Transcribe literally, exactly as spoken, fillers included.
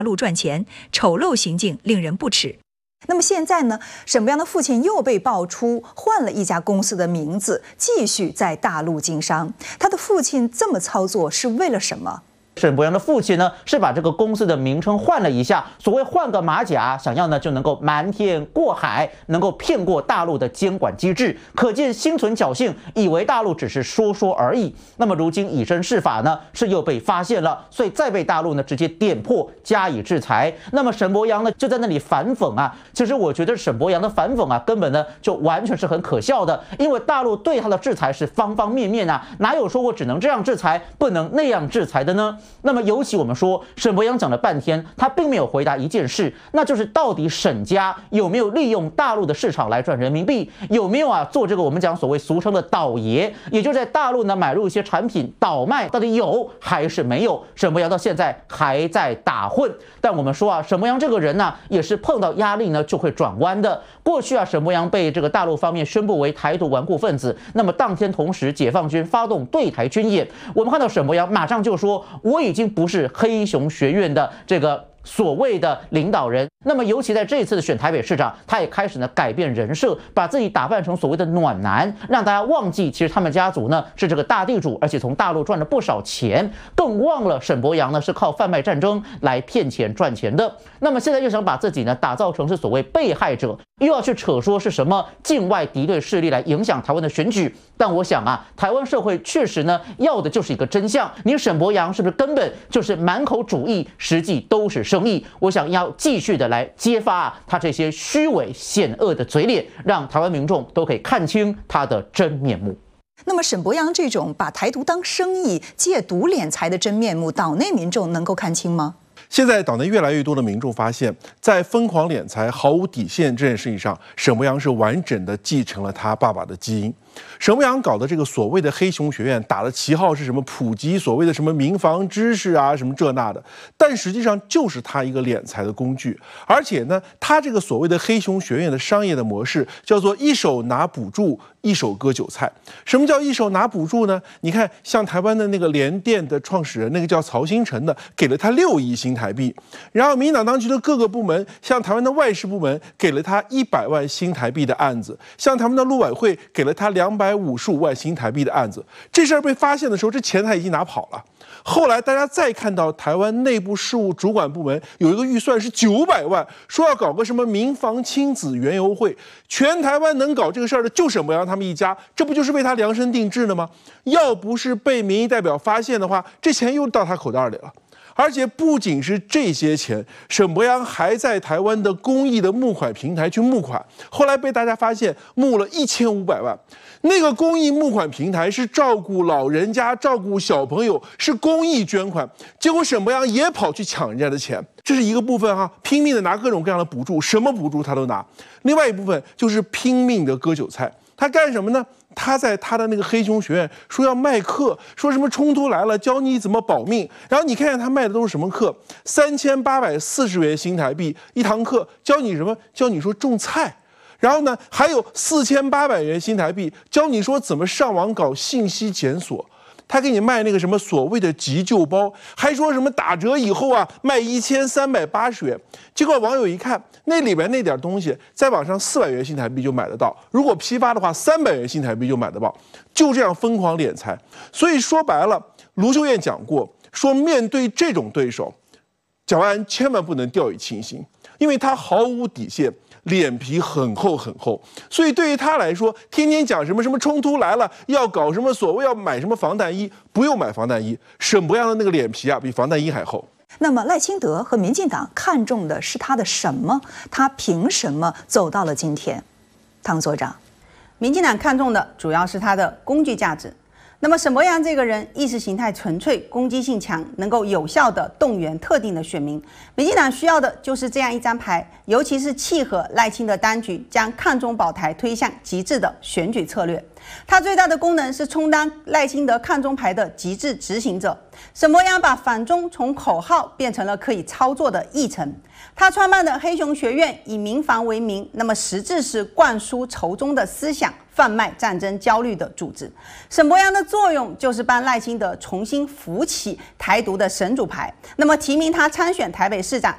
路赚钱，丑陋行径令人不齿。 那么现在呢，沈博阳的父亲又被爆出换了一家公司的名字，继续在大陆经商。他的父亲这么操作是为了什么？ 沈博阳的父亲呢，是把这个公司的名称换了一下，所谓换个马甲，想要呢就能够瞒天过海，能够骗过大陆的监管机制，可见心存侥幸，以为大陆只是说说而已。那么如今以身试法呢，是又被发现了，所以再被大陆呢直接点破，加以制裁。那么沈博阳呢就在那里反讽啊，其实我觉得沈博阳的反讽啊，根本呢就完全是很可笑的，因为大陆对他的制裁是方方面面啊，哪有说我只能这样制裁，不能那样制裁的呢？ 那么，尤其我们说沈博阳讲了半天，他并没有回答一件事，那就是到底沈家有没有利用大陆的市场来赚人民币，有没有啊做这个我们讲所谓俗称的倒爷，也就在大陆呢买入一些产品倒卖，到底有还是没有？沈博阳到现在还在打混。但我们说啊，沈博阳这个人呢、啊，也是碰到压力呢就会转弯的。过去啊，沈博阳被这个大陆方面宣布为台独顽固分子，那么当天同时解放军发动对台军演，我们看到沈博阳马上就说，我已经不是黑熊学院的这个所谓的领导人。那么尤其在这一次的选台北市长，他也开始呢改变人设，把自己打扮成所谓的暖男，让大家忘记其实他们家族呢是这个大地主，而且从大陆赚了不少钱，更忘了沈博阳呢是靠贩卖战争来骗钱赚钱的。那么现在又想把自己呢打造成是所谓被害者，又要去扯说是什么境外敌对势力来影响台湾的选举。但我想啊，台湾社会确实呢要的就是一个真相，你沈博阳是不是根本就是满口主义，实际都是生意？我想要继续的来揭发、啊、他这些虚伪险恶的嘴脸，让台湾民众都可以看清他的真面目。 那么沈博阳这种把台独当生意、借赌敛财的真面目，岛内民众能够看清吗？ 现在岛内越来越多的民众发现，在疯狂敛财、毫无底线这件事情上，沈博阳是完整的继承了他爸爸的基因。沈博阳搞的这个所谓的黑熊学院，打的旗号是什么普及所谓的什么民防知识啊，什么这那的，但实际上就是他一个敛财的工具。而且呢，他这个所谓的黑熊学院的商业的模式叫做一手拿补助，一手割韭菜。什么叫一手拿补助呢？你看，像台湾的那个联电的创始人，那个叫曹兴诚的，给了他六亿新台币。然后民进党当局的各个部门，像台湾的外事部门，给了他一百万新台币的案子；像台湾的陆委会，给了他两百五十五万新台币的案子。这事儿被发现的时候，这钱他已经拿跑了。后来大家再看到台湾内部事务主管部门有一个预算是九百万，说要搞个什么民防亲子园游会，全台湾能搞这个事儿的就沈博阳他们一家，这不就是为他量身定制的吗？要不是被民意代表发现的话，这钱又到他口袋里了。而且不仅是这些钱，沈博阳还在台湾的公益的募款平台去募款，后来被大家发现募了一千五百万。那个公益募款平台是照顾老人家、照顾小朋友，是公益捐款。结果沈博阳也跑去抢人家的钱，这是一个部分哈，拼命的拿各种各样的补助，什么补助他都拿。另外一部分就是拼命的割韭菜。他干什么呢？他在他的那个黑熊学院说要卖课，说什么冲突来了教你怎么保命。然后你看看他卖的都是什么课，三千八百四十元新台币一堂课，教你什么？教你说种菜。然后呢，还有四千八百元新台币，教你说怎么上网搞信息检索。他给你卖那个什么所谓的急救包，还说什么打折以后啊卖一千三百八十元。结果网友一看，那里边那点东西在网上四百元新台币就买得到，如果批发的话三百元新台币就买得到，就这样疯狂敛财。所以说白了，卢秀燕讲过，说面对这种对手，蒋万安千万不能掉以轻心，因为他毫无底线。脸皮很厚很厚，所以对于他来说，天天讲什么什么冲突来了，要搞什么所谓要买什么防弹衣，不用买防弹衣，沈博阳的那个脸皮啊，比防弹衣还厚。 那么赖清德和民进党看重的是他的什么？他凭什么走到了今天？汤所长， 民进党看重的主要是他的工具价值。那么沈博阳这个人意识形态纯粹、攻击性强，能够有效地动员特定的选民。民进党需要的就是这样一张牌，尤其是契合赖清德当局将抗中保台推向极致的选举策略。它最大的功能是充当赖清德抗中牌的极致执行者。沈博阳把反中从口号变成了可以操作的议程。他创办的黑熊学院以民防为名，那么实质是灌输仇中的思想，贩卖战争焦虑的组织。沈博阳的作用就是帮赖清德重新扶起台独的神主牌，那么提名他参选台北市长，